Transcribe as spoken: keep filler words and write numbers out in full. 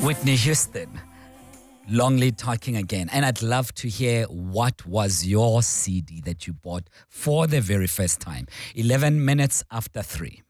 Whitney Houston, Lonely Talking Again. And I'd love to hear what was your C D that you bought for the very first time. eleven minutes after three.